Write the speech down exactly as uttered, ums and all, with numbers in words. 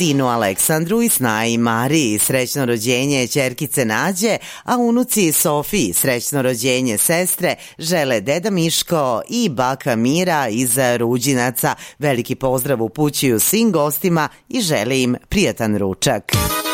sinu Aleksandru i snaji Mariji srećno rođenje ćerkice Nađe, a unuci Sofiji srećno rođenje sestre žele deda Miško i baka Mira iz Ruđinaca. Veliki pozdrav upućuju svim gostima i žele im prijatan ručak.